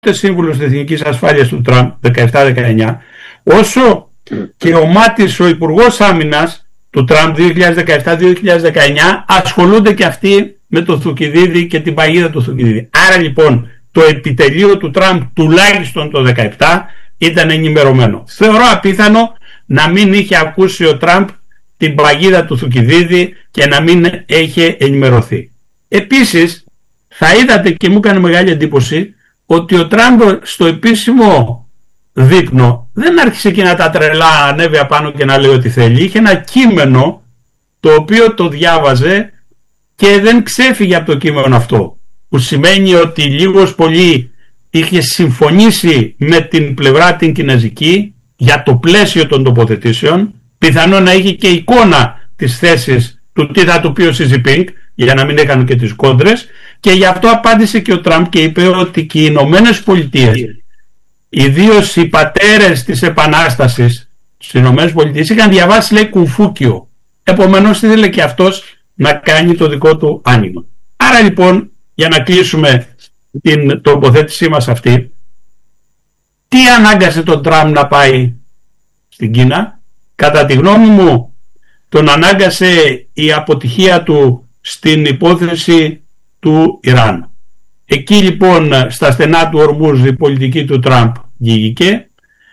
σύμβουλος της Εθνικής Ασφάλειας του Τραμπ 17-19, όσο και ο Μάτις, ο Υπουργός Άμυνας του Τραμπ 2017-2019, ασχολούνται και αυτοί με το Θουκυδίδη και την παγίδα του Θουκυδίδη. Άρα λοιπόν το επιτελείο του Τραμπ τουλάχιστον το 2017 ήταν ενημερωμένο. Θεωρώ απίθανο να μην είχε ακούσει ο Τραμπ την παγίδα του Θουκυδίδη και να μην είχε ενημερωθεί. Επίσης θα είδατε, και μου έκανε μεγάλη εντύπωση, ότι ο Τραμπ στο επίσημο δείπνο δεν άρχισε και να τα τρελά, ανέβει απάνω και να λέει ό,τι θέλει. Είχε ένα κείμενο το οποίο το διάβαζε και δεν ξέφυγε από το κείμενο αυτό, που σημαίνει ότι λίγος πολύ είχε συμφωνήσει με την πλευρά την κινεζική για το πλαίσιο των τοποθετήσεων, πιθανόν να είχε και εικόνα της θέσης του τι θα του πει ο Σι Τζινπίνγκ, για να μην έκανε και τις κόντρες, και γι' αυτό απάντησε και ο Τραμπ και είπε ότι και οι Ηνωμένες Πολιτείες, ιδίως οι πατέρες της Επανάστασης στις Ηνωμένες Πολιτείες, είχαν διαβάσει, λέει, Κουφούκιο. Επομένως ήθελε και αυτός να κάνει το δικό του άνοιγμα. Άρα λοιπόν, για να κλείσουμε την τοποθέτησή μας αυτή, τι ανάγκασε τον Τραμπ να πάει στην Κίνα? Κατά τη γνώμη μου, τον ανάγκασε η αποτυχία του στην υπόθεση του Ιράν. Εκεί λοιπόν στα στενά του Ορμούζ η πολιτική του Τραμπ γίγηκε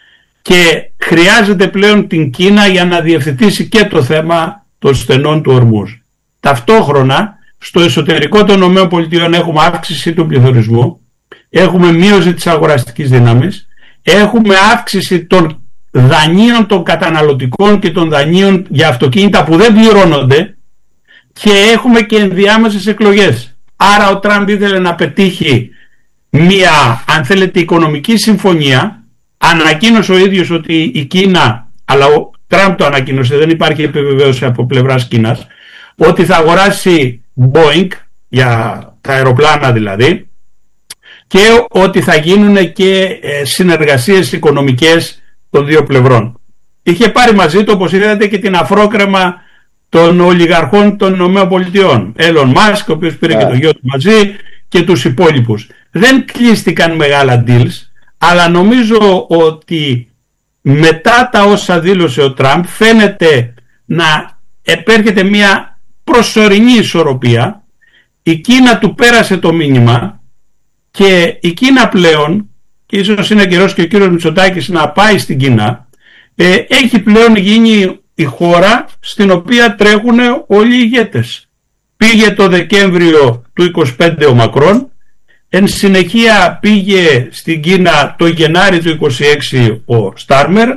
και χρειάζεται πλέον την Κίνα για να διευθετήσει και το θέμα των στενών του Ορμούζ. Ταυτόχρονα στο εσωτερικό των ΗΠΑ έχουμε αύξηση του πληθωρισμού, έχουμε μείωση της αγοραστικής δύναμης, έχουμε αύξηση των δανείων των καταναλωτικών και των δανείων για αυτοκίνητα που δεν πληρώνονται, και έχουμε και ενδιάμεσες εκλογές. Άρα ο Τραμπ ήθελε να πετύχει μία, αν θέλετε, οικονομική συμφωνία. Ανακοίνωσε ο ίδιος ότι η Κίνα, αλλά ο Τραμπ το ανακοίνωσε, δεν υπάρχει επιβεβαίωση από πλευράς Κίνας, ότι θα αγοράσει Boeing, για τα αεροπλάνα δηλαδή, και ότι θα γίνουν και συνεργασίες οικονομικές των δύο πλευρών. Είχε πάρει μαζί του, όπως είδατε, και την αφρόκρεμα των ολιγαρχών των ΗΠΑ, Elon Musk, ο οποίος πήρε και το γιο του μαζί, και τους υπόλοιπους. Δεν κλείστηκαν μεγάλα deals, αλλά νομίζω ότι μετά τα όσα δήλωσε ο Τραμπ φαίνεται να επέρχεται μια προσωρινή ισορροπία. Η Κίνα του πέρασε το μήνυμα και η Κίνα πλέον, και ίσως είναι καιρός και ο κύριος Μητσοτάκης να πάει στην Κίνα, έχει πλέον γίνει η χώρα στην οποία τρέχουν όλοι οι ηγέτες. Πήγε το Δεκέμβριο του 25 ο Μακρόν, εν συνεχεία πήγε στην Κίνα το Γενάρη του 26 ο Στάρμερ,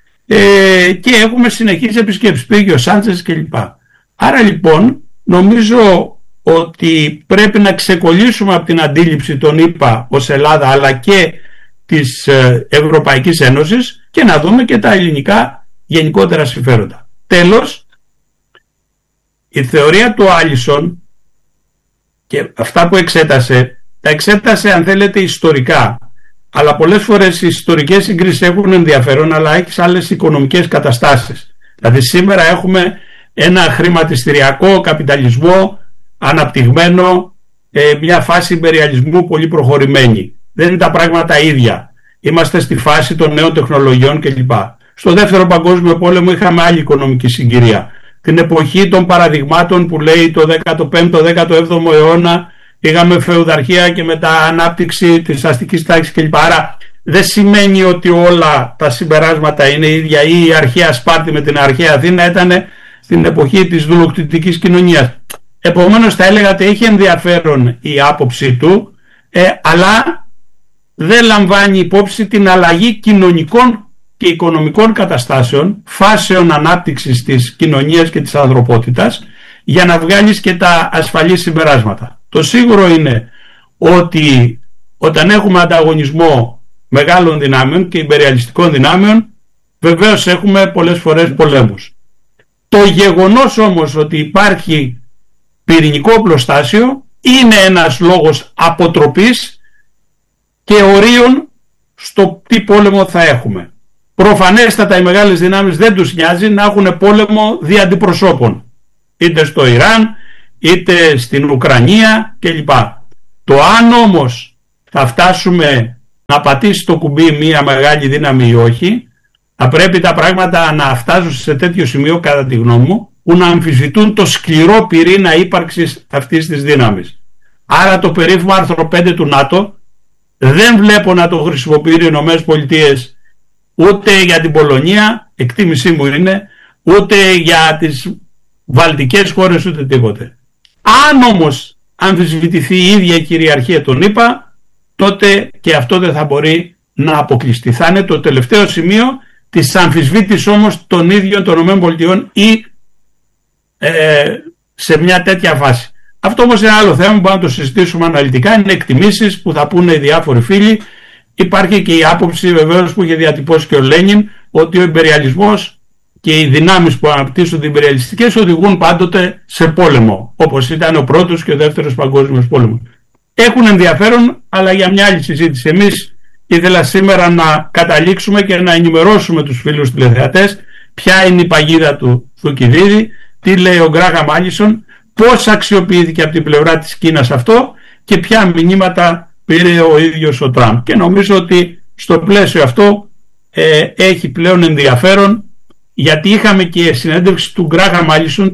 και έχουμε συνεχείς επισκέψεις, πήγε ο Σάντσες κλπ. Άρα λοιπόν νομίζω ότι πρέπει να ξεκολλήσουμε από την αντίληψη των ΗΠΑ ως Ελλάδα, αλλά και της Ευρωπαϊκής Ένωσης, και να δούμε και τα ελληνικά γενικότερα συμφέροντα. Τέλος, η θεωρία του Άλισον και αυτά που εξέτασε, τα εξέτασε αν θέλετε ιστορικά, αλλά πολλές φορές οι ιστορικές συγκρίσεις έχουν ενδιαφέρον, αλλά έχεις άλλες οικονομικές καταστάσεις. Δηλαδή σήμερα έχουμε ένα χρηματιστηριακό καπιταλισμό αναπτυγμένο, μια φάση υπεριαλισμού πολύ προχωρημένη. Δεν είναι τα πράγματα ίδια. Είμαστε στη φάση των νέων τεχνολογιών κλπ. Στο δεύτερο παγκόσμιο πόλεμο είχαμε άλλη οικονομική συγκυρία. Την εποχή των παραδειγμάτων που λέει το 15ο-17ο αιώνα είχαμε φεουδαρχία και μετά ανάπτυξη της αστικής τάξης κλπ. Άρα δεν σημαίνει ότι όλα τα συμπεράσματα είναι ίδια, ή η αρχαία Σπάρτη με την αρχαία Αθήνα ήταν στην εποχή της δουλοκτητικής κοινωνίας. Επομένως θα έλεγα ότι έχει ενδιαφέρον η άποψή του, αλλά δεν λαμβάνει υπόψη την αλλαγή κοινωνικών και οικονομικών καταστάσεων, φάσεων ανάπτυξης της κοινωνίας και της ανθρωπότητας, για να βγάλεις και τα ασφαλή συμπεράσματα. Το σίγουρο είναι ότι όταν έχουμε ανταγωνισμό μεγάλων δυνάμεων και υπεριαλιστικών δυνάμεων, βεβαίως έχουμε πολλές φορές πολέμους. Το γεγονός όμως ότι υπάρχει πυρηνικό οπλοστάσιο είναι ένας λόγος αποτροπής και ορίων στο τι πόλεμο θα έχουμε. Προφανέστατα οι μεγάλες δυνάμεις δεν τους νοιάζει να έχουν πόλεμο δι' αντιπροσώπων, είτε στο Ιράν είτε στην Ουκρανία κλπ. Το αν όμως θα φτάσουμε να πατήσει το κουμπί μια μεγάλη δύναμη ή όχι, θα πρέπει τα πράγματα να φτάσουν σε τέτοιο σημείο, κατά τη γνώμη μου, που να αμφισβητούν το σκληρό πυρήνα ύπαρξης αυτής της δύναμης. Άρα το περίφημο άρθρο 5 του ΝΑΤΟ δεν βλέπω να το χρησιμοποιούν οι Ηνωμένες Πολιτείες ούτε για την Πολωνία, εκτίμησή μου είναι, ούτε για τις βαλτικές χώρες, ούτε τίποτε. Αν όμως αμφισβητηθεί η ίδια η κυριαρχία των ΗΠΑ, τότε και αυτό δεν θα μπορεί να αποκλειστεί. Θα είναι το τελευταίο σημείο της αμφισβήτησης όμως των ίδιων των ΗΠΑ ή σε μια τέτοια φάση. Αυτό όμως είναι άλλο θέμα που μπορούμε να το συζητήσουμε αναλυτικά. Είναι εκτιμήσεις που θα πούνε οι διάφοροι φίλοι. Υπάρχει και η άποψη βεβαίως που είχε διατυπώσει και ο Λένιν, ότι ο ιμπεριαλισμός και οι δυνάμεις που αναπτύσσονται ιμπεριαλιστικές οδηγούν πάντοτε σε πόλεμο, όπως ήταν ο πρώτος και ο δεύτερος παγκόσμιος πόλεμος. Έχουν ενδιαφέρον, αλλά για μια άλλη συζήτηση. Εμείς ήθελα σήμερα να καταλήξουμε και να ενημερώσουμε τους φίλους τηλεθεατές ποια είναι η παγίδα του Θουκυδίδη, τι λέει ο Γκράχαμ Άλισον, πώς αξιοποιήθηκε από την πλευρά της Κίνας αυτό και ποια μηνύματα πήρε ο ίδιος ο Τραμπ. Και νομίζω ότι στο πλαίσιο αυτό έχει πλέον ενδιαφέρον, γιατί είχαμε και συνέντευξη του Γκράχαμ Άλισον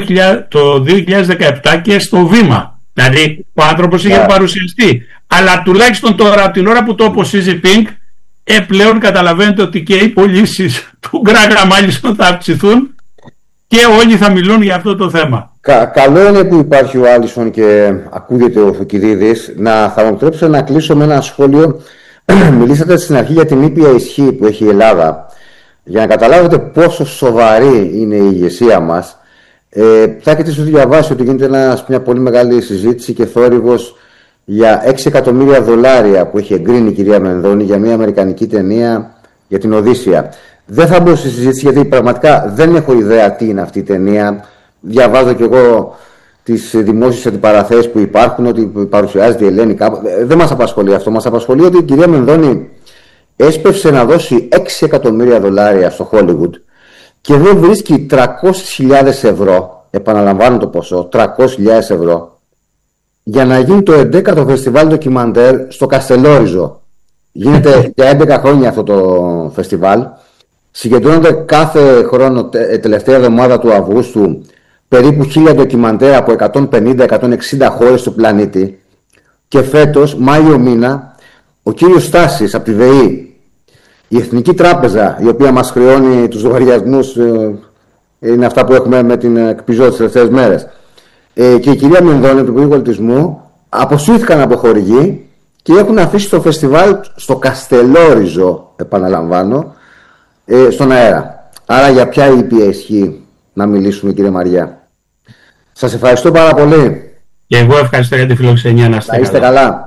το 2017 και στο Βήμα. Δηλαδή ο άνθρωπος είχε παρουσιαστεί. Αλλά τουλάχιστον τώρα, από την ώρα που το αποσύζει Πινκ, πλέον καταλαβαίνετε ότι και οι πωλήσεις του Γκράχαμ Άλισον θα αυξηθούν και όλοι θα μιλούν για αυτό το θέμα. Καλό είναι που υπάρχει ο Άλισον και ακούγεται ο Θουκυδίδης. Θα μου επιτρέψετε να κλείσω με ένα σχόλιο. Μιλήσατε στην αρχή για την ήπια ισχύ που έχει η Ελλάδα. Για να καταλάβετε πόσο σοβαρή είναι η ηγεσία μας, θα έχετε στο διαβάσει ότι γίνεται μια πολύ μεγάλη συζήτηση και θόρυβος για $6 εκατομμύρια που έχει εγκρίνει η κυρία Μενδώνη για μια αμερικανική ταινία για την Οδύσσεια. Δεν θα μπω στη συζήτηση, γιατί πραγματικά δεν έχω ιδέα τι είναι αυτή η ταινία. Διαβάζω κι εγώ τις δημόσιες αντιπαραθέσεις που υπάρχουν, ότι παρουσιάζεται η Ελένη κάπου. Δεν μας απασχολεί αυτό. Μας απασχολεί ότι η κυρία Μενδώνη έσπευσε να δώσει $6 εκατομμύρια στο Hollywood και δεν βρίσκει 300.000 ευρώ, επαναλαμβάνω το ποσό, 300.000 ευρώ, για να γίνει το 11ο φεστιβάλ ντοκιμαντέρ στο Καστελόριζο. Γίνεται για 11 χρόνια αυτό το φεστιβάλ. Συγκεντρώνονται κάθε χρόνο, τελευταία εβδομάδα του Αυγούστου, περίπου 1.000 ντοκιμαντέρ από 150-160 χώρες του πλανήτη. Και φέτος, Μάιο μήνα, ο κύριος Στάσης από τη ΔΕΗ, η Εθνική Τράπεζα, η οποία μας χρεώνει τους λογαριασμούς, είναι αυτά που έχουμε με την εκπιζό τις τελευταίες μέρες, και η κυρία Μενδώνη του Υπουργείου Πολιτισμού αποσύρθηκαν από χορηγή και έχουν αφήσει το φεστιβάλ στο Καστελόριζο, επαναλαμβάνω, στον αέρα. Άρα για ποια ήπια ισχύ να μιλήσουμε, κύριε Μαριά? Σας ευχαριστώ πάρα πολύ. Και εγώ ευχαριστώ για τη φιλοξενία. Να είστε καλά.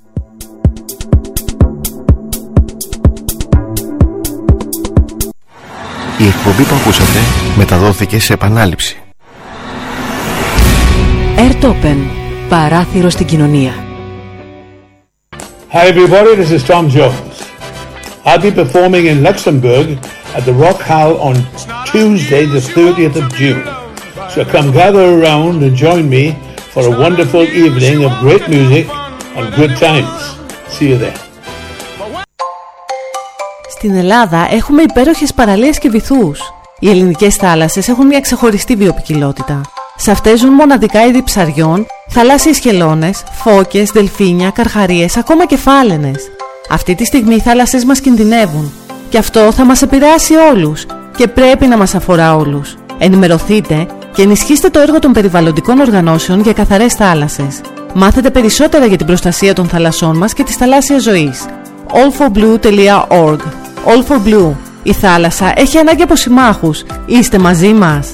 Η εκπομπή που ακούσατε μεταδόθηκε σε επανάληψη. Airtopen, παράθυρο στην κοινωνία. Hi everybody, this is Tom Jones. I'll be performing in Luxembourg at the Rock Hall on Tuesday the 30th of June. So come gather around and join me for a wonderful evening of great music and good times. See you there. Στην Ελλάδα έχουμε υπέροχες παραλίες και βυθούς. Οι ελληνικές θάλασσες έχουν μια ξεχωριστή βιοποικιλότητα. Σε αυτές ζουν μοναδικά είδη ψαριών, θαλάσσιες χελώνες, φώκες, δελφίνια, καρχαρίες, ακόμα και φάλαινες. Αυτή τη στιγμή οι θάλασσες μας κινδυνεύουν. Και αυτό θα μας επηρεάσει όλους και πρέπει να μας αφορά όλους. Ενημερωθείτε και ενισχύστε το έργο των περιβαλλοντικών οργανώσεων για καθαρές θάλασσες. Μάθετε περισσότερα για την προστασία των θαλασσών μας και της θαλάσσιας ζωής. allforblue.org. All for Blue. Η θάλασσα έχει ανάγκη από συμμάχους. Είστε μαζί μας.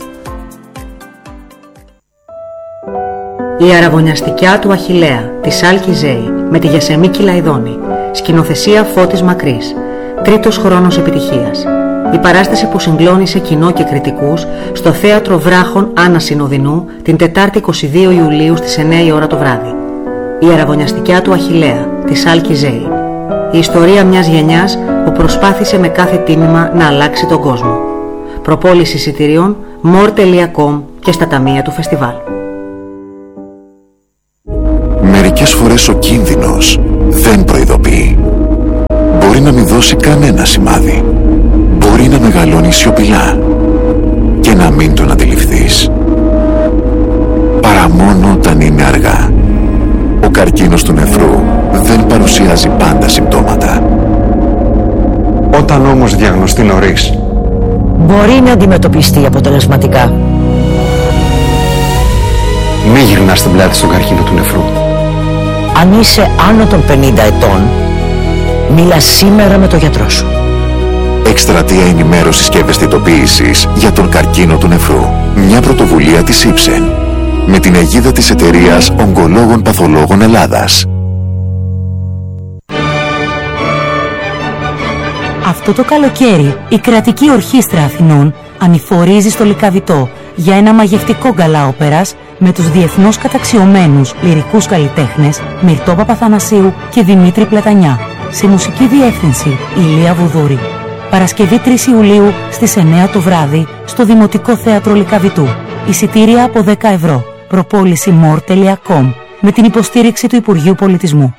Η αραβωνιαστικιά του Αχιλλέα της Άλκη Ζέη με τη Γεσεμίκη Λαϊδόνη. Σκηνοθεσία Φώτης Μακρύς. Τρίτος χρόνος επιτυχίας. Η παράσταση που συγκλώνησε κοινό και κριτικούς στο Θέατρο Βράχων Άννα Συνοδεινού την Τετάρτη 22 Ιουλίου στις 9 η ώρα το βράδυ. Η αραβωνιαστικιά του Αχιλλέα της Άλκη Ζέη. Η ιστορία μιας γενιάς που προσπάθησε με κάθε τίμημα να αλλάξει τον κόσμο. Προπόληση εισιτηρίων more.com και στα ταμεία του φεστιβάλ. Μερικές φορές ο κίνδυνος δεν προειδοποιεί. δώσει κανένα σημάδι. Μπορεί να μεγαλώνει σιωπηλά και να μην τον αντιληφθείς. Παρά μόνο όταν είναι αργά. Ο καρκίνος του νεφρού δεν παρουσιάζει πάντα συμπτώματα. Όταν όμως διαγνωστεί νωρίς, μπορεί να αντιμετωπιστεί αποτελεσματικά. μη γυρνάς την πλάτη στον καρκίνο του νεφρού. Αν είσαι άνω των 50 ετών, μίλα σήμερα με τον γιατρό σου. Εκστρατεία ενημέρωσης και ευαισθητοποίησης για τον καρκίνο του νεφρού. Μια πρωτοβουλία της Ipsen με την αιγίδα της εταιρείας Ογκολόγων Παθολόγων Ελλάδας. Αυτό το καλοκαίρι η Κρατική Ορχήστρα Αθηνών ανηφορίζει στο Λυκαβητό για ένα μαγευτικό γκαλά όπερας με τους διεθνώς καταξιωμένους λυρικούς καλλιτέχνες Μυρτώ Παπαθανασίου και Δημήτρη Πλατανιά. Σε μουσική διεύθυνση Ηλία Βουδούρη. Παρασκευή 3 Ιουλίου στις 9 το βράδυ στο Δημοτικό Θέατρο Λυκαβητού. Εισιτήρια από 10 ευρώ. Προπόληση more.com με την υποστήριξη του Υπουργείου Πολιτισμού.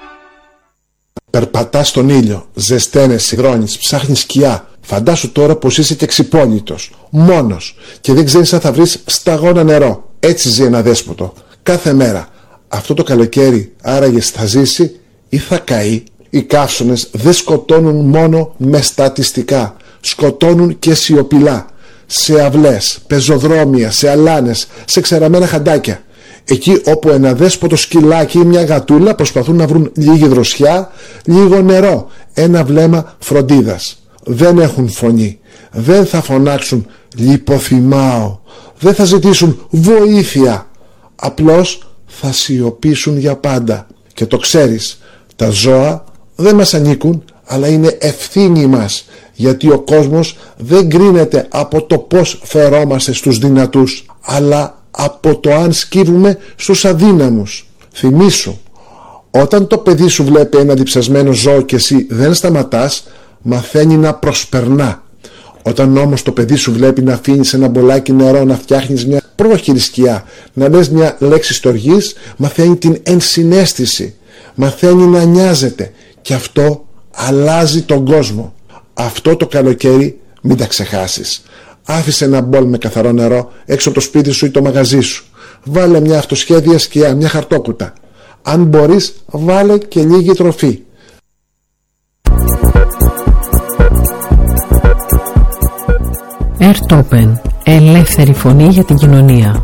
Περπατάς στον ήλιο, ζεσταίνεσαι, υδρώνεις, ψάχνεις σκιά. Φαντάσου τώρα πως είσαι και ξυπόλυτος, μόνος και δεν ξέρεις αν θα βρεις σταγόνα νερό. Έτσι ζει ένα δέσποτο, κάθε μέρα. Αυτό το καλοκαίρι άραγες θα ζήσει ή θα καεί? Οι καύσονες δεν σκοτώνουν μόνο με στατιστικά, σκοτώνουν και σιωπηλά. Σε αυλές, πεζοδρόμια, σε αλάνες, σε ξεραμένα χαντάκια. Εκεί όπου ένα δέσποτο σκυλάκι ή μια γατούλα προσπαθούν να βρουν λίγη δροσιά, λίγο νερό, ένα βλέμμα φροντίδας. Δεν έχουν φωνή, δεν θα φωνάξουν λιποθυμάω, δεν θα ζητήσουν βοήθεια. Απλώς θα σιωπήσουν για πάντα. Και το ξέρεις, τα ζώα δεν μας ανήκουν, αλλά είναι ευθύνη μας, γιατί ο κόσμος δεν κρίνεται από το πώς φερόμαστε στους δυνατούς, αλλά από το αν σκύβουμε στους αδύναμους. Θυμήσου, όταν το παιδί σου βλέπει ένα διψασμένο ζώο και εσύ δεν σταματάς, μαθαίνει να προσπερνά. Όταν όμως το παιδί σου βλέπει να αφήνεις ένα μπολάκι νερό, να φτιάχνεις μια πρόχειρη σκιά, να λες μια λέξη στοργής, μαθαίνει την ενσυναίσθηση, μαθαίνει να νοιάζεται και αυτό αλλάζει τον κόσμο. Αυτό το καλοκαίρι μην τα ξεχάσεις. Άφησε ένα μπολ με καθαρό νερό έξω από το σπίτι σου ή το μαγαζί σου. Βάλε μια αυτοσχέδια σκιά, μια χαρτόκουτα. Αν μπορείς, βάλε και λίγη τροφή. Airtopen. Ελεύθερη φωνή για την κοινωνία.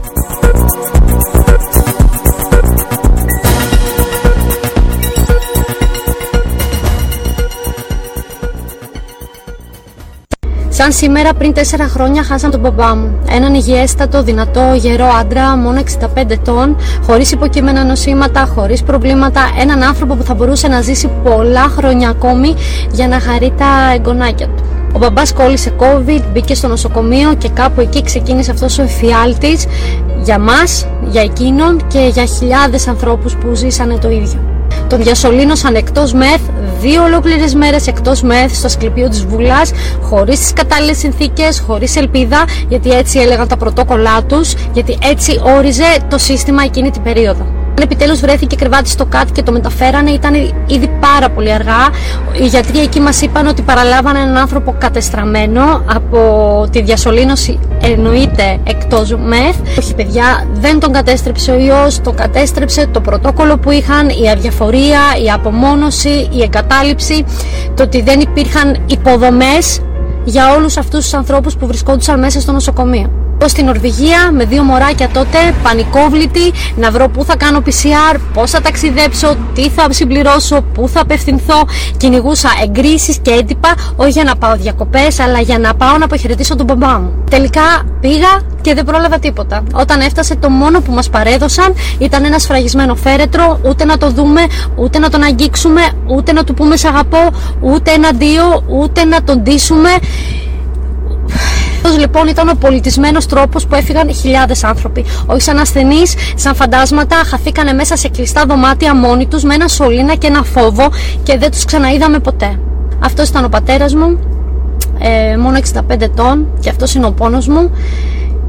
Σαν σήμερα πριν 4 χρόνια χάσαν τον μπαμπά μου. Έναν υγιέστατο, δυνατό, γερό άντρα, μόνο 65 ετών, χωρίς υποκείμενα νοσήματα, χωρίς προβλήματα. Έναν άνθρωπο που θα μπορούσε να ζήσει πολλά χρόνια ακόμη για να χαρεί τα εγγονάκια του. Ο μπαμπάς κόλλησε COVID, μπήκε στο νοσοκομείο και κάπου εκεί ξεκίνησε αυτός ο εφιάλτης για μας, για εκείνον και για χιλιάδες ανθρώπους που ζήσανε το ίδιο. Τον διασωλήνωσαν εκτός ΜΕΘ, 2 ολόκληρες μέρες εκτός ΜΕΘ στο Ασκληπείο της Βουλάς, χωρίς τις κατάλληλες συνθήκες, χωρίς ελπίδα, γιατί έτσι έλεγαν τα πρωτόκολλά τους, γιατί έτσι όριζε το σύστημα εκείνη την περίοδο. Αν επιτέλους βρέθηκε κρεβάτι στο ΚΑΤ και το μεταφέρανε, ήταν ήδη πάρα πολύ αργά. Οι γιατροί εκεί μας είπαν ότι παραλάβανε έναν άνθρωπο κατεστραμμένο από τη διασωλήνωση, εννοείται εκτός ΜΕΘ. Όχι παιδιά, δεν τον κατέστρεψε ο ιός, τον κατέστρεψε το πρωτόκολλο που είχαν, η αδιαφορία, η απομόνωση, η εγκατάλειψη, το ότι δεν υπήρχαν υποδομές για όλους αυτούς τους ανθρώπους που βρισκόντουσαν μέσα στο νοσοκομείο. Στην Νορβηγία με 2 μωράκια τότε, πανικόβλητη, να βρω πού θα κάνω PCR, πώς θα ταξιδέψω, τι θα συμπληρώσω, πού θα απευθυνθώ. Κυνηγούσα εγκρίσεις και έντυπα, όχι για να πάω διακοπές, αλλά για να πάω να αποχαιρετήσω τον μπαμπά μου. Τελικά πήγα και δεν πρόλαβα τίποτα. Όταν έφτασε, το μόνο που μας παρέδωσαν ήταν ένα σφραγισμένο φέρετρο, ούτε να το δούμε, ούτε να τον αγγίξουμε, ούτε να του πούμε σ' αγαπώ, ούτε ένα αντίο, ούτε να τον ντύσουμε. Αυτός λοιπόν ήταν ο πολιτισμένος τρόπος που έφυγαν χιλιάδες άνθρωποι. Όχι σαν ασθενείς, σαν φαντάσματα, χαθήκανε μέσα σε κλειστά δωμάτια μόνοι τους με ένα σωλήνα και ένα φόβο και δεν τους ξαναείδαμε ποτέ. Αυτός ήταν ο πατέρας μου, μόνο 65 ετών, και αυτός είναι ο πόνος μου.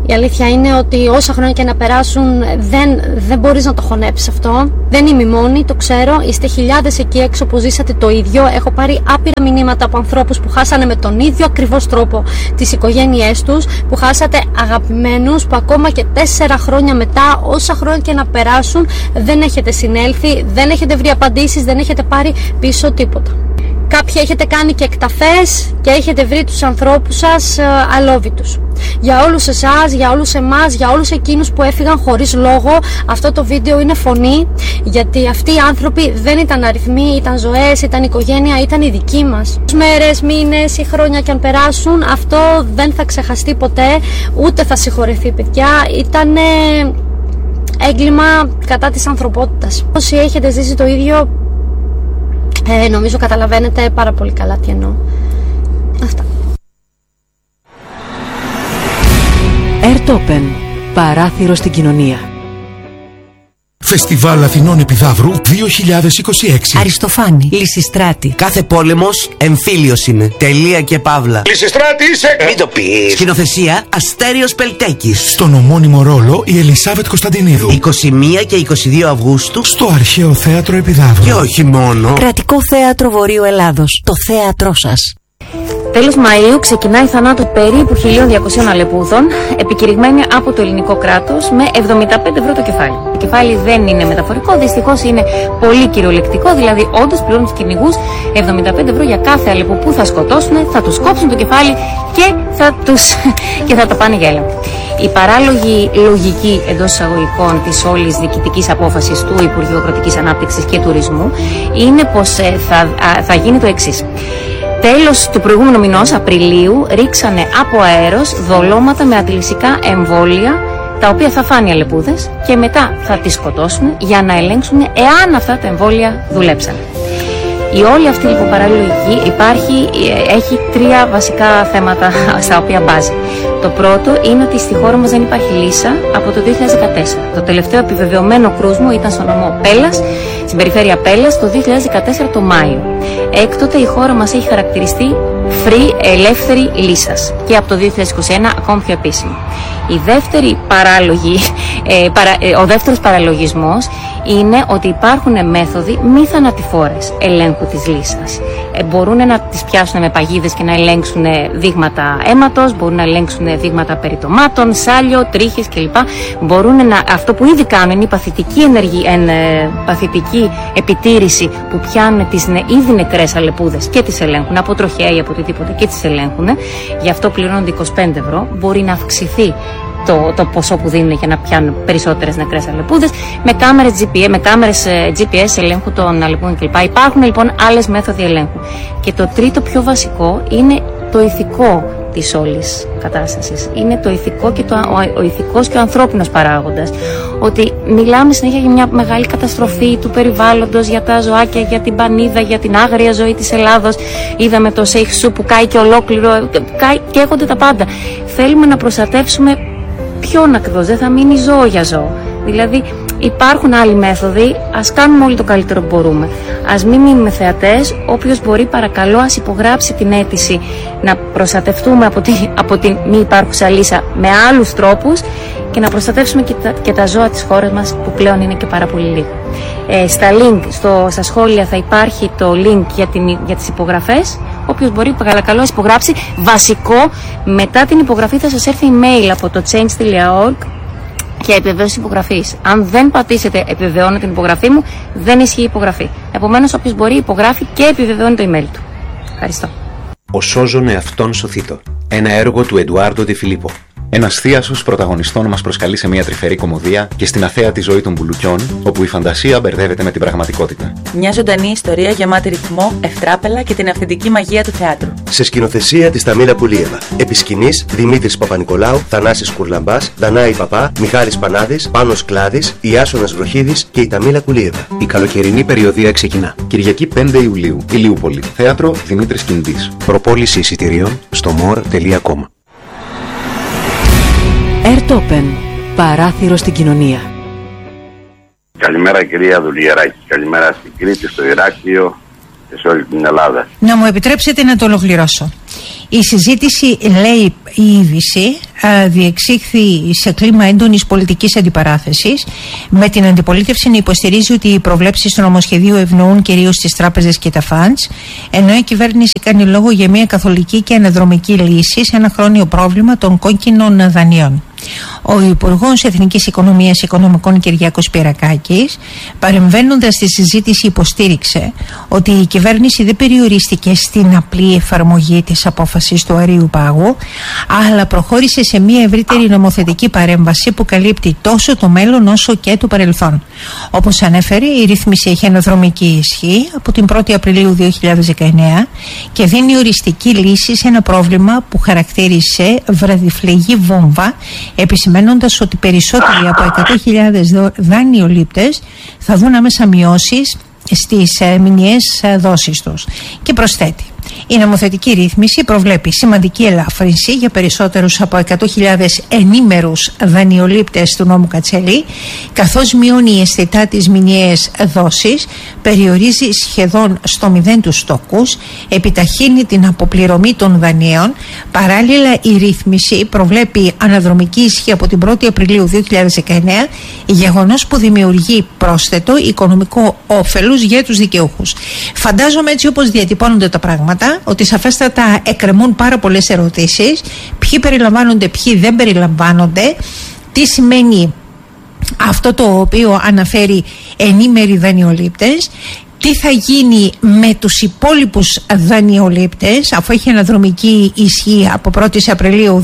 Η αλήθεια είναι ότι όσα χρόνια και να περάσουν δεν μπορείς να το χωνέψεις αυτό. Δεν είμαι μόνη, το ξέρω. Είστε χιλιάδες εκεί έξω που ζήσατε το ίδιο. Έχω πάρει άπειρα μηνύματα από ανθρώπους που χάσανε με τον ίδιο ακριβώς τρόπο τις οικογένειές τους, που χάσατε αγαπημένους, που ακόμα και 4 χρόνια μετά, όσα χρόνια και να περάσουν, δεν έχετε συνέλθει, δεν έχετε βρει απαντήσεις, δεν έχετε πάρει πίσω τίποτα. Κάποιοι έχετε κάνει και εκταφές και έχετε βρει τους ανθρώπους σας αλόβητους. Για όλους εσάς, για όλους εμάς, για όλους εκείνους που έφυγαν χωρίς λόγο, αυτό το βίντεο είναι φωνή, γιατί αυτοί οι άνθρωποι δεν ήταν αριθμοί, ήταν ζωές, ήταν οικογένεια, ήταν οι δικοί μας. Μέρες, μήνες ή χρόνια και αν περάσουν, αυτό δεν θα ξεχαστεί ποτέ, ούτε θα συγχωρεθεί, παιδιά. Ήτανε έγκλημα κατά της ανθρωπότητας. Όσοι έχετε ζήσει το ίδιο, νομίζω καταλαβαίνετε πάρα πολύ καλά τι εννοώ. Αυτά. Airtopen. Παράθυρο στην κοινωνία. Φεστιβάλ Αθηνών Επιδαύρου 2026. Αριστοφάνη. Λυσιστράτη. Κάθε πόλεμος εμφύλιος είναι. Τελεία και παύλα. Λυσιστράτη είσαι! Μην το πεις. Σκηνοθεσία Αστέριος Πελτέκης. Στον ομώνυμο ρόλο η Ελισάβετ Κωνσταντινίδου. 21 και 22 Αυγούστου στο Αρχαίο Θέατρο Επιδαύρου. Και όχι μόνο. Κρατικό Θέατρο Βορείου Ελλάδος. Το θέατρό σας. Τέλος Μαΐου ξεκινάει η θανάτου περίπου 1.200 αλεπούδων, επικηρυγμένη από το ελληνικό κράτος με 75 ευρώ το κεφάλι. Το κεφάλι δεν είναι μεταφορικό, δυστυχώς είναι πολύ κυριολεκτικό, δηλαδή όντως πληρώνουν τους κυνηγούς 75 ευρώ για κάθε αλεπού που θα σκοτώσουν, θα τους κόψουν το κεφάλι και θα το πάνε για έλεγχο. Η παράλογη λογική εντός εισαγωγικών της όλης διοικητικής απόφασης του Υπουργείου Αγροτικής Ανάπτυξης και Τουρισμού είναι πως θα γίνει το εξής. Τέλος του προηγούμενου μηνός, Απριλίου, ρίξανε από αέρος δολώματα με αντιλυσικά εμβόλια, τα οποία θα φάνε οι αλεπούδες και μετά θα τις σκοτώσουν για να ελέγξουν εάν αυτά τα εμβόλια δουλέψαν. Η όλη αυτή λοιπόν παραλογική έχει 3 βασικά θέματα στα οποία μπάζει. Το πρώτο είναι ότι στη χώρα μας δεν υπάρχει λύσα από το 2014. Το τελευταίο επιβεβαιωμένο κρούσμο ήταν στο νομό Πέλλας, στην περιφέρεια Πέλλας, το 2014 το Μάιο. Έκτοτε η χώρα μας έχει χαρακτηριστεί free, ελεύθερη λύσας και από το 2021 ακόμη πιο επίσημο. Ο δεύτερος παραλογισμός είναι ότι υπάρχουν μέθοδοι μη θανατηφόρες ελέγχου της λύσας. Μπορούν να τις πιάσουν με παγίδες και να ελέγξουν δείγματα αίματος, μπορούν να ελέγξουν δείγματα περιτομάτων, σάλιο, τρίχες κλπ. Αυτό που ήδη κάνουν είναι η παθητική επιτήρηση που πιάνουν τις ήδη νεκρές αλεπούδες και τις ελέγχουν από τροχέα ή από οτιδήποτε και τις ελέγχουν. Γι' αυτό πληρώνονται 25 ευρώ. Μπορεί να αυξηθεί το ποσό που δίνουν για να πιάνουν περισσότερες νεκρές αλεπούδες με κάμερες GPS ελέγχου των αλεπούδων κλπ. Υπάρχουν λοιπόν άλλες μέθοδοι ελέγχου. Και το τρίτο πιο βασικό είναι το ηθικό της όλης κατάστασης. Είναι το ηθικό και ο ηθικός και ο ανθρώπινος παράγοντας. Ότι μιλάμε συνέχεια για μια μεγάλη καταστροφή του περιβάλλοντος, για τα ζωάκια, για την πανίδα, για την άγρια ζωή της Ελλάδος. Είδαμε το Σέιχσου που κάει και ολόκληρο, καίγονται τα πάντα. Θέλουμε να προστατεύσουμε ποιον ακριβώς, δεν θα μείνει ζώο για ζώο. Δηλαδή υπάρχουν άλλοι μέθοδοι, ας κάνουμε όλοι το καλύτερο που μπορούμε. Ας μην μείνουμε θεατές, όποιος μπορεί παρακαλώ ας υπογράψει την αίτηση να προστατευτούμε από την μη υπάρχουσα λύσα με άλλους τρόπους και να προστατεύσουμε και τα ζώα της χώρας μας που πλέον είναι και πάρα πολύ λίγα. Στα σχόλια θα υπάρχει το link για τις υπογραφές. Όποιος μπορεί παρακαλώ ας υπογράψει. Βασικό, μετά την υπογραφή θα σας έρθει email από το change.org και επιβεβαίωση υπογραφής. Αν δεν πατήσετε επιβεβαιώνω την υπογραφή μου, δεν ισχύει η υπογραφή. Επομένως, όποιος μπορεί υπογράφει και επιβεβαιώνει το email του. Ευχαριστώ. Ο σώζον εαυτόν σωθήτω. Ένα έργο του Εντουάρντο Ντε Φιλίππο. Ένας θίασος πρωταγωνιστών μας προσκαλεί σε μια τρυφερή κωμωδία και στην αθέατη ζωή των μπουλουκιών, όπου η φαντασία μπερδεύεται με την πραγματικότητα. Μια ζωντανή ιστορία γεμάτη ρυθμό, ευτράπελα και την αυθεντική μαγεία του θεάτρου. Σε σκηνοθεσία της Ταμίλα Πουλίεβα. Επί σκηνής Δημήτρης Παπα-Νικολάου, Θανάσης Κουρλαμπάς, Δανάη Παπά, Μιχάλης Πανάδης, Πάνος Κλάδης, Ιάσονας Βροχίδης και η Ταμίλα Πουλίεβα. Η καλοκαιρινή περιοδία ξεκινά. Κυριακή 5 Ιουλίου, Ηλιούπολη. Θέατρο Δημήτρης Κιντής. Προπόληση εισιτηρίων στο more.com. Airtopen. Παράθυρο στην κοινωνία. Καλημέρα κυρία Δουλιεράκη, καλημέρα στην Κρήτη, στο Ηράκλειο και σε όλη την Ελλάδα. Να μου επιτρέψετε να το ολοκληρώσω. Η συζήτηση, λέει η είδηση, διεξήχθη σε κλίμα έντονης πολιτικής αντιπαράθεσης, με την αντιπολίτευση να υποστηρίζει ότι οι προβλέψεις του νομοσχεδίου ευνοούν κυρίως τις τράπεζες και τα funds, ενώ η κυβέρνηση κάνει λόγο για μια καθολική και αναδρομική λύση σε ένα χρόνιο πρόβλημα των κόκκινων δανείων. Ο Υπουργός Εθνικής Οικονομίας Οικονομικών Κυριάκος Πυρακάκης, παρεμβαίνοντας στη συζήτηση, υποστήριξε ότι η κυβέρνηση δεν περιορίστηκε στην απλή εφαρμογή της απόφασης του Αρείου Πάγου, αλλά προχώρησε σε μια ευρύτερη νομοθετική παρέμβαση που καλύπτει τόσο το μέλλον όσο και το παρελθόν. Όπως ανέφερε, η ρύθμιση έχει αναδρομική ισχύ από την 1η Απριλίου 2019 και δίνει οριστική λύση σε ένα πρόβλημα που χαρακτήρισε βραδιφλεγή βόμβα, επισημαίνοντας ότι περισσότεροι από 100.000 δανειολήπτες θα δουν άμεσα μειώσεις στις μηνιαίες δόσεις τους. Και προσθέτει, η νομοθετική ρύθμιση προβλέπει σημαντική ελάφρυνση για περισσότερους από 100.000 ενήμερους δανειολήπτες του νόμου Κατσέλη, καθώς μειώνει αισθητά τις μηνιαίες δόσεις, περιορίζει σχεδόν στο 0 τους στόκους, επιταχύνει την αποπληρωμή των δανείων. Παράλληλα, η ρύθμιση προβλέπει αναδρομική ισχύ από την 1η Απριλίου 2019, γεγονός που δημιουργεί πρόσθετο οικονομικό όφελος για τους δικαιούχους. Φαντάζομαι, έτσι όπως διατυπώνονται τα πράγματα, ότι σαφέστατα εκκρεμούν πάρα πολλές ερωτήσεις. Ποιοι περιλαμβάνονται, ποιοι δεν περιλαμβάνονται, τι σημαίνει αυτό το οποίο αναφέρει ενήμεροι δανειολήπτες, τι θα γίνει με τους υπόλοιπους δανειολήπτες αφού έχει αναδρομική ισχύ από 1η Απριλίου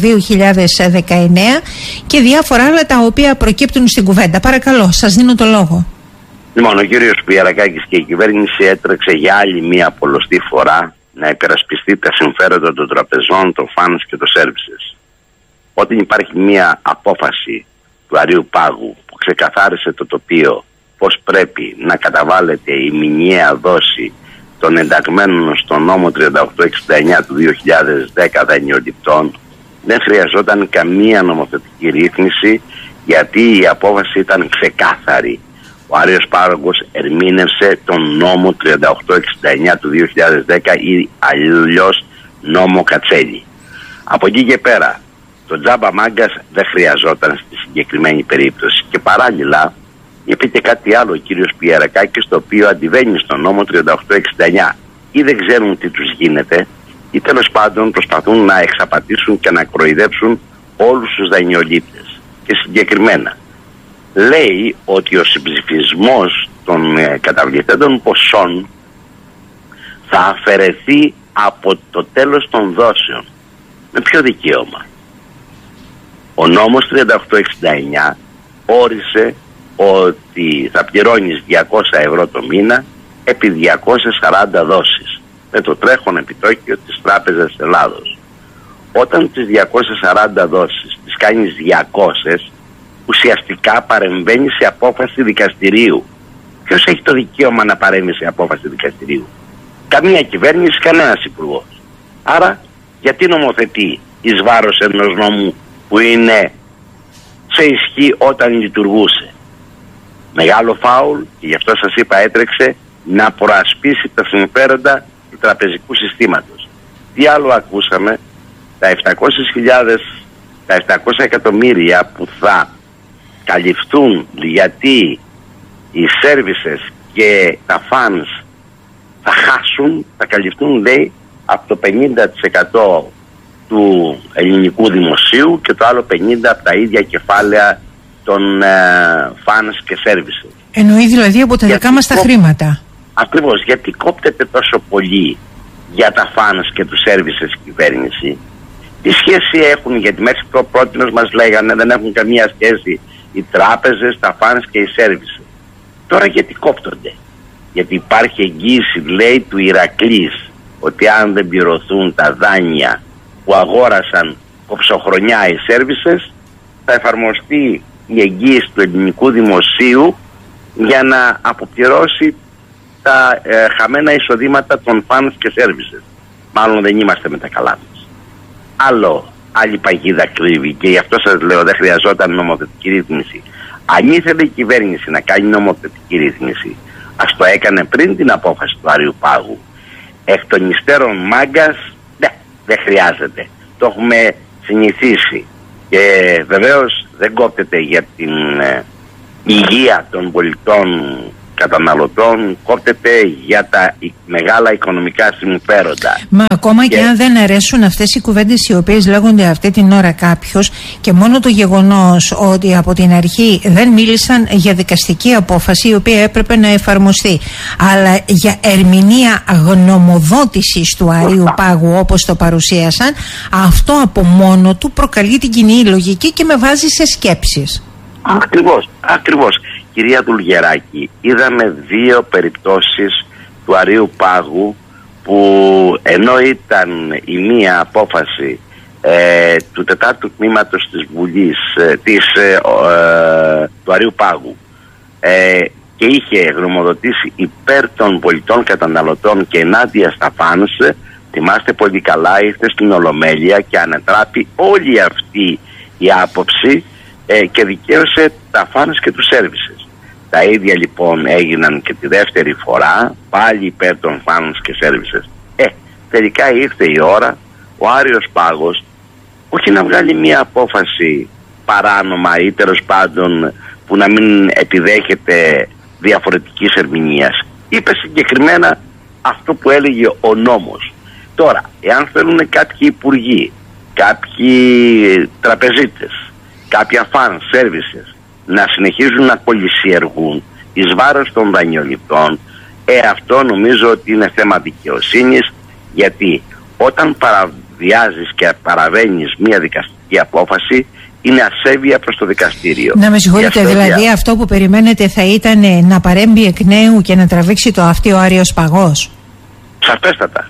2019 και διάφορα άλλα τα οποία προκύπτουν στην κουβέντα. Παρακαλώ, σας δίνω το λόγο. Λοιπόν, ο κύριος Πυρακάκης και η κυβέρνηση έτρεξε για άλλη μία πολλωστή φορά να υπερασπιστεί τα συμφέροντα των τραπεζών, των funds και των services. Όταν υπάρχει μία απόφαση του Αρείου Πάγου που ξεκαθάρισε το τοπίο πώς πρέπει να καταβάλλεται η μηνιαία δόση των ενταγμένων στο νόμο 3869 του 2010 δανειοληπτών, δεν χρειαζόταν καμία νομοθετική ρύθμιση, γιατί η απόφαση ήταν ξεκάθαρη. Ο Άριος Πάγος ερμήνευσε τον νόμο 3869 του 2010 ή αλλιώς νόμο Κατσέλη. Από εκεί και πέρα, το τζάμπα μάγκας δεν χρειαζόταν στη συγκεκριμένη περίπτωση. Και παράλληλα, είπε και κάτι άλλο ο κύριος Πυρακάκης, το οποίο αντιβαίνει στον νόμο 3869. Ή δεν ξέρουν τι τους γίνεται, ή τέλος πάντων προσπαθούν να εξαπατήσουν και να κροϊδέψουν όλους τους δανειολήπτες. Και συγκεκριμένα, λέει ότι ο συμψηφισμός των καταβληθέντων ποσών θα αφαιρεθεί από το τέλος των δόσεων. Με ποιο δικαίωμα? Ο νόμος 3869 όρισε ότι θα πληρώνεις 200 ευρώ το μήνα επί 240 δόσεις με το τρέχον επιτόκιο της Τράπεζας Ελλάδος. Όταν τις 240 δόσεις τις κάνεις 200, ουσιαστικά παρεμβαίνει σε απόφαση δικαστηρίου. Ποιος έχει το δικαίωμα να παρέμβει σε απόφαση δικαστηρίου? Καμία κυβέρνηση, κανένας υπουργός. Άρα γιατί νομοθετεί εις βάρος ενός νόμου που είναι σε ισχύ όταν λειτουργούσε? Μεγάλο φάουλ, και γι' αυτό σας είπα έτρεξε να προασπίσει τα συμφέροντα του τραπεζικού συστήματος. Τι άλλο ακούσαμε? Τα 700 εκατομμύρια που θα καλυφθούν γιατί οι services και τα funds θα χάσουν, θα καλυφθούν, λέει, από το 50% του ελληνικού δημοσίου και το άλλο 50% από τα ίδια κεφάλαια των funds και services. Εννοεί δηλαδή από τα δικά μας τα χρήματα. Ακριβώς, γιατί κόπτεται τόσο πολύ για τα funds και τους services κυβέρνηση. Τι σχέση έχουν? Γιατί μέχρι το πρώτο μας λέγανε δεν έχουν καμία σχέση οι τράπεζες, τα funds και οι services. Τώρα γιατί κόπτονται? Γιατί υπάρχει εγγύηση, λέει, του Ηρακλής, ότι αν δεν πληρωθούν τα δάνεια που αγόρασαν κοψοχρονιά οι services, θα εφαρμοστεί η εγγύηση του ελληνικού δημοσίου για να αποπληρώσει τα χαμένα εισοδήματα των funds και services. Μάλλον δεν είμαστε με τα καλά μας. Άλλη παγίδα κρύβει, και γι' αυτό σας λέω δεν χρειαζόταν νομοθετική ρύθμιση. Αν ήθελε η κυβέρνηση να κάνει νομοθετική ρύθμιση, ας το έκανε πριν την απόφαση του Αρείου Πάγου. Εκ των υστέρων μάγκας, δεν χρειάζεται. Το έχουμε συνηθίσει. Και βεβαίως δεν κόπτεται για την υγεία των πολιτών καταναλωτών, κόπτεται για τα μεγάλα οικονομικά συμφέροντα. Μα ακόμα και αν δεν αρέσουν αυτές οι κουβέντες οι οποίες λέγονται αυτή την ώρα κάποιος, και μόνο το γεγονός ότι από την αρχή δεν μίλησαν για δικαστική απόφαση η οποία έπρεπε να εφαρμοστεί, αλλά για ερμηνεία γνωμοδότησης του Αρείου Πάγου όπως το παρουσίασαν, αυτό από μόνο του προκαλεί την κοινή λογική και με βάζει σε σκέψεις. Ακριβώς. Κυρία Δουλγεράκη, είδαμε δύο περιπτώσεις του Αρείου Πάγου που ενώ ήταν η μία απόφαση του τετάρτου τμήματος της Βουλής του Αρείου Πάγου και είχε γνωμοδοτήσει υπέρ των πολιτών καταναλωτών και ενάντια στα φανς, θυμάστε πολύ καλά, ήρθε στην Ολομέλεια και ανετράπη όλη αυτή η άποψη και δικαίωσε τα φανς και τους σέρβισες. Τα ίδια λοιπόν έγιναν και τη δεύτερη φορά, πάλι υπέρ των φανς και σέρβισες. Τελικά ήρθε η ώρα ο Άρειος Πάγος όχι να βγάλει μια απόφαση παράνομα ή τέλος πάντων που να μην επιδέχεται διαφορετικής ερμηνείας. Είπε συγκεκριμένα αυτό που έλεγε ο νόμος. Τώρα, εάν θέλουν κάποιοι υπουργοί, κάποιοι τραπεζίτες, κάποια φαν services να συνεχίζουν να κολυσιεργούν εις βάρος των δανειοληπτών, αυτό νομίζω ότι είναι θέμα δικαιοσύνης, γιατί όταν παραβιάζεις και παραβαίνεις μια δικαστική απόφαση είναι ασέβεια προς το δικαστήριο. Να με συγχωρείτε, δηλαδή αυτό που περιμένετε θα ήταν να παρέμβει εκ νέου και να τραβήξει το αυτί ο Άρειος Παγός? Σαφέστατα.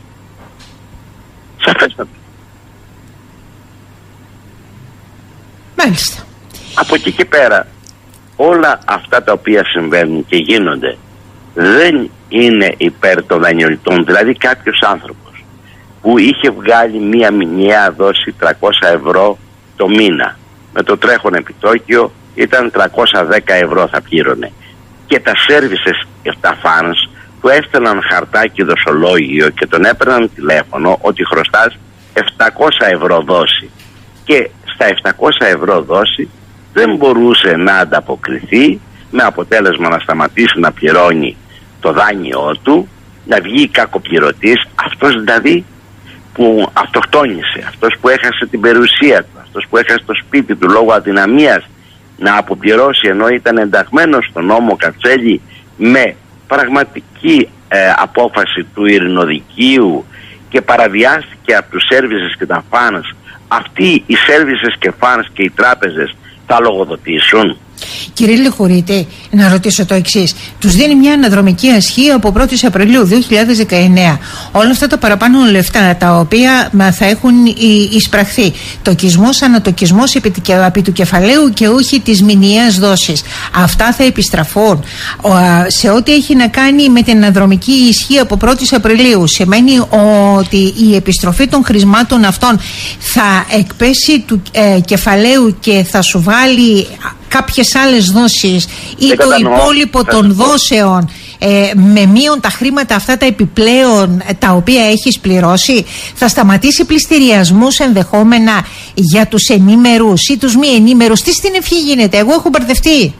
Μάλιστα. Από εκεί και πέρα όλα αυτά τα οποία συμβαίνουν και γίνονται δεν είναι υπέρ των δανειοληπτών. Δηλαδή κάποιος άνθρωπος που είχε βγάλει μία μηνιαία δόση 300 ευρώ το μήνα, με το τρέχον επιτόκιο ήταν 310 ευρώ θα πλήρωνε, και τα services και τα fans του έστελναν χαρτάκι δοσολόγιο και τον έπαιρναν τηλέφωνο ότι χρωστάς 700 ευρώ δόση, και στα 700 ευρώ δόση δεν μπορούσε να ανταποκριθεί, με αποτέλεσμα να σταματήσει να πληρώνει το δάνειό του, να βγει κακοπληρωτής, αυτός δηλαδή που αυτοκτόνησε, αυτός που έχασε την περιουσία του, αυτός που έχασε το σπίτι του λόγω αδυναμίας να αποπληρώσει ενώ ήταν ενταγμένος στον νόμο Κατσέλη με πραγματική απόφαση του ειρηνοδικείου και παραβιάστηκε από τους services και τα fans. Αυτοί οι services και fans και οι τράπεζες θα λογοδοτήσουν? Κύριε Λεχουρίτη, να ρωτήσω το εξής. Τους δίνει μια αναδρομική ασχή από 1η Απριλίου 2019. Όλα αυτά τα παραπάνω λεφτά τα οποία θα έχουν εισπραχθεί, τοκισμός, ανατοκισμός επί του κεφαλαίου και όχι της μηνιαίας δόσης, αυτά θα επιστραφούν σε ό,τι έχει να κάνει με την αναδρομική ισχύ από 1η Απριλίου? Σημαίνει ότι η επιστροφή των χρημάτων αυτών θα εκπέσει του κεφαλαίου και θα σου βάλει κάποιες άλλες δόσεις ή το υπόλοιπο των δόσεων με μείον τα χρήματα αυτά τα επιπλέον τα οποία έχεις πληρώσει? Θα σταματήσει πληστηριασμούς ενδεχόμενα για τους ενήμερους ή τους μη ενήμερους? Τι στην ευχή γίνεται? Εγώ έχω μπερδευτεί.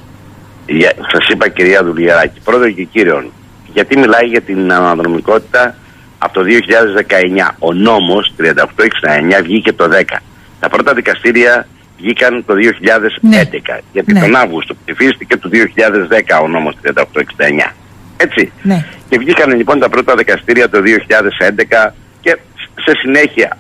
Σας είπα, κυρία Δουλγεράκη, πρώτον και κύριον, γιατί μιλάει για την αναδρομικότητα από το 2019. Ο νόμος 3869 βγήκε το 10. Τα πρώτα δικαστήρια βγήκαν το 2011, γιατί τον Αύγουστο ψηφίστηκε το 2010 ο νόμος 3869. Έτσι. Ναι. Και βγήκαν λοιπόν τα πρώτα δικαστήρια το 2011 και σε συνέχεια.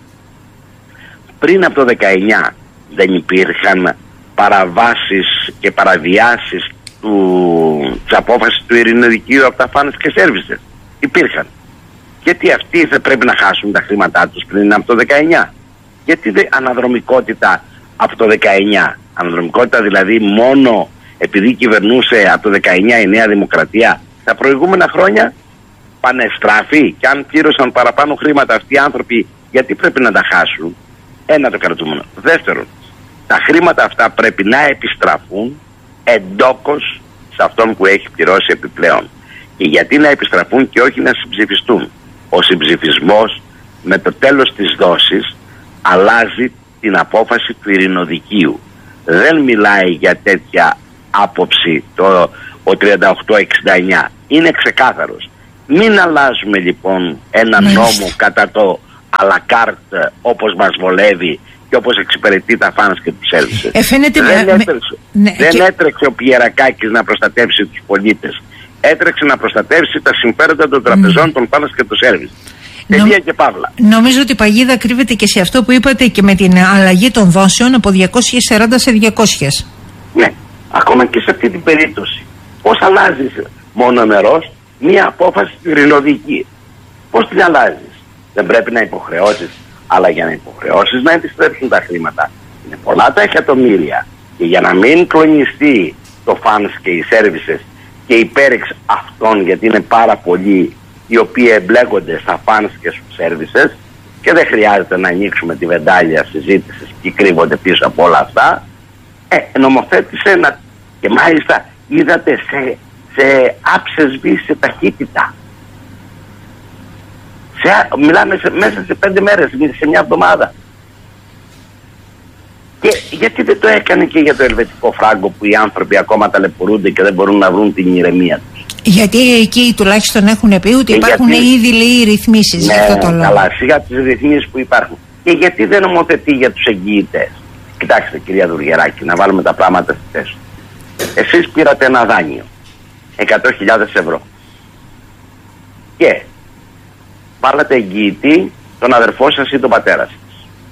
Πριν από το 19 δεν υπήρχαν παραβάσεις και παραβιάσεις της απόφασης του ειρηνοδικείου από τα φάνες και σέρβισες? Υπήρχαν. Γιατί αυτοί θα πρέπει να χάσουν τα χρήματά τους πριν από το 19? Γιατί αναδρομικότητα από το 19? Αναδρομικότητα δηλαδή μόνο επειδή κυβερνούσε από το 19 η Νέα Δημοκρατία? Τα προηγούμενα χρόνια πανεστράφη, και αν πλήρωσαν παραπάνω χρήματα αυτοί οι άνθρωποι, γιατί πρέπει να τα χάσουν? Ένα το κρατούμενο. Δεύτερον, τα χρήματα αυτά πρέπει να επιστραφούν εντόκως σε αυτόν που έχει πληρώσει επιπλέον. Και γιατί να επιστραφούν και όχι να συμψηφιστούν? Ο συμψηφισμός με το τέλος της δόσης αλλάζει την απόφαση του ειρηνοδικείου. Δεν μιλάει για τέτοια άποψη ο 3869. Είναι ξεκάθαρος. Μην αλλάζουμε λοιπόν ένα νόμο κατά το à la carte όπως μας βολεύει και όπως εξυπηρετεί τα φάνς και τους services. Δεν έτρεξε ο Πιερακάκης να προστατεύσει τους πολίτες. Έτρεξε να προστατεύσει τα συμφέροντα των τραπεζών, των φάνς και του services. Τελεία και παύλα. Νομίζω ότι η παγίδα κρύβεται και σε αυτό που είπατε και με την αλλαγή των δόσεων από 240 σε 200. Ναι, ακόμα και σε αυτή την περίπτωση. Πώς αλλάζεις μονομερός μία απόφαση ειρηνοδική? Πώς την αλλάζεις? Δεν πρέπει να υποχρεώσεις, αλλά για να υποχρεώσεις να επιστρέψουν τα χρήματα. Είναι πολλά τα εκατομμύρια και για να μην κλονιστεί το funds και οι services και η πέριξ αυτών, γιατί είναι πάρα πολλοί οι οποίοι εμπλέκονται στα funds και στους services και δεν χρειάζεται να ανοίξουμε τη βεντάλια συζήτησης και κρύβονται πίσω από όλα αυτά, νομοθέτησε και μάλιστα είδατε σε άψες βී σε ταχύτητα. Μιλάμε μέσα σε 5 μέρες, σε μια εβδομάδα. Και γιατί δεν το έκανε και για το ελβετικό φράγκο που οι άνθρωποι ακόμα ταλαιπωρούνται και δεν μπορούν να βρουν την ηρεμία τους? Γιατί εκεί τουλάχιστον έχουν πει ότι υπάρχουν ήδη λίγοι ρυθμίσεις. Ναι, για αυτό το λόγο. Καλά, σιγά τις ρυθμίσεις που υπάρχουν. Και γιατί δεν νομοθετεί για τους εγγυητές? Κοιτάξτε κυρία Δουργεράκη, να βάλουμε τα πράγματα στη θέση. Εσείς πήρατε ένα δάνειο 100.000 ευρώ και βάλατε εγγυητή τον αδερφό σας ή τον πατέρα σας.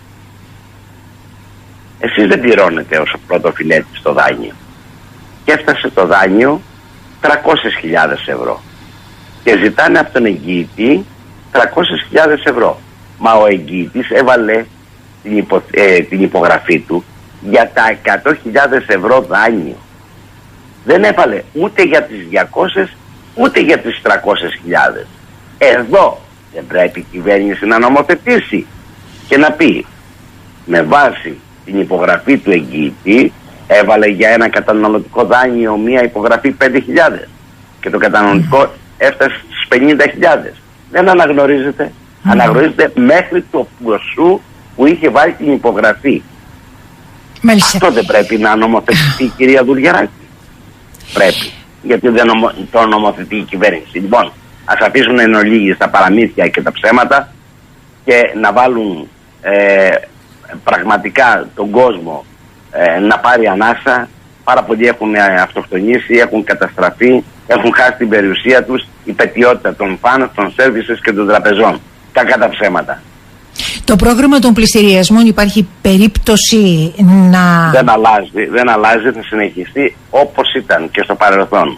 Εσείς δεν πληρώνετε ως πρώτο φιλέτη στο δάνειο και έφτασε το δάνειο 300.000 ευρώ και ζητάνε από τον εγγυητή 300.000 ευρώ. Μα ο εγγυητής έβαλε την υπογραφή του για τα 100.000 ευρώ δάνειο. Δεν έβαλε ούτε για τις 200 ούτε για τις 300.000. Εδώ δεν πρέπει η κυβέρνηση να νομοθετήσει και να πει με βάση την υπογραφή του εγγυητή έβαλε για ένα καταναλωτικό δάνειο μία υπογραφή 5.000 και το καταναλωτικό έφτασε στις 50.000. Δεν αναγνωρίζεται. Αναγνωρίζεται μέχρι το ποσού που είχε βάλει την υπογραφή. Αυτό δεν πρέπει να νομοθετηθεί η κυρία Δουλγεράκη? Πρέπει. Γιατί δεν το νομοθετεί η κυβέρνηση. Λοιπόν, ας αφήσουν εν ολίγης τα παραμύθια και τα ψέματα και να βάλουν πραγματικά τον κόσμο να πάρει ανάσα. Πάρα πολλοί έχουν αυτοκτονήσει, έχουν καταστραφεί, έχουν χάσει την περιουσία τους, η πετιότητα των φάνων, των services και των τραπεζών. Κακά τα ψέματα. Το πρόγραμμα των πληστηριασμών υπάρχει περίπτωση να... Δεν αλλάζει, θα συνεχιστεί όπως ήταν και στο παρελθόν.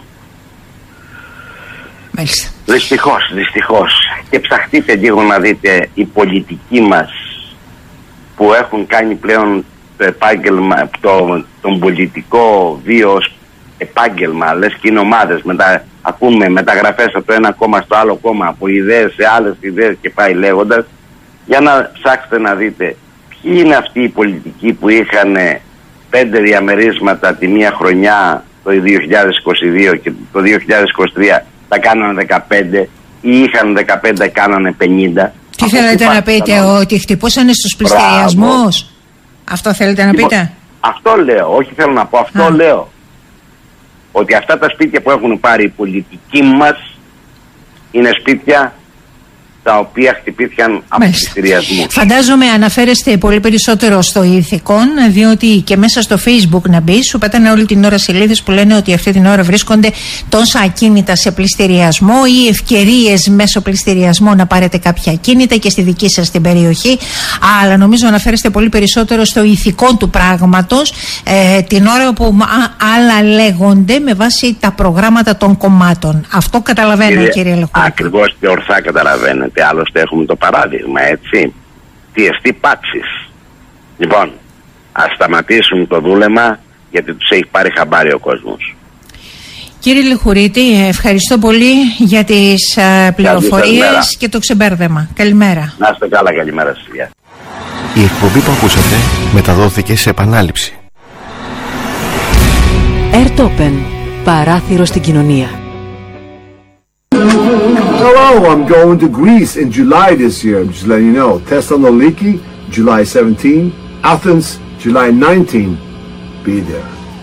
Μάλιστα. Δυστυχώς. Και ψαχτείτε λίγο να δείτε οι πολιτικοί μας που έχουν κάνει πλέον το επάγγελμα, τον πολιτικό βίο ως επάγγελμα, λες και είναι ομάδες, ακούμε μεταγραφές από το ένα κόμμα στο άλλο κόμμα, από ιδέες σε άλλες ιδέες και πάει λέγοντας. Για να ψάξετε να δείτε ποιοι είναι αυτοί οι πολιτικοί που είχαν 5 διαμερίσματα τη μία χρονιά το 2022 και το 2023 τα κάνανε 15 ή είχαν 15 κάνανε 50. Τι θέλετε να πείτε, ότι χτυπούσανε στους πληστηριασμούς? Αυτό θέλετε να πείτε? Αυτό λέω, όχι θέλω να πω, αυτό λέω. Ότι αυτά τα σπίτια που έχουν πάρει οι πολιτικοί μας είναι σπίτια τα οποία χτυπήθηκαν από πληστηριασμούς. Φαντάζομαι αναφέρεστε πολύ περισσότερο στο ηθικόν, διότι και μέσα στο Facebook να μπει, σου πέτανε όλη την ώρα σελίδες που λένε ότι αυτή την ώρα βρίσκονται τόσα ακίνητα σε πληστηριασμό ή ευκαιρίες μέσω πληστηριασμού να πάρετε κάποια ακίνητα και στη δική σας την περιοχή. Αλλά νομίζω αναφέρεστε πολύ περισσότερο στο ηθικόν του πράγματος, την ώρα που άλλα λέγονται με βάση τα προγράμματα των κομμάτων. Αυτό καταλαβαίνω, κύριε Λεχούρη. Ακριβώς και ορθά καταλαβαίνετε. Άλλωστε έχουμε το παράδειγμα, έτσι. Τι εστί πάτσις. Λοιπόν, ας σταματήσουν το δούλεμα, γιατί τους έχει πάρει χαμπάρι ο κόσμος. Κύριε Λεχουρίτη, ευχαριστώ πολύ για τις πληροφορίες και το ξεμπέρδεμα. Καλημέρα. Να είστε καλά, καλημέρα σας. Η εκπομπή που ακούσατε μεταδόθηκε σε επανάληψη. Airtopen. Παράθυρο στην κοινωνία. Hello, I'm going to Greece in July this year. I'm just letting you know. Thessaloniki, July 17 Athens, July 19. Be there.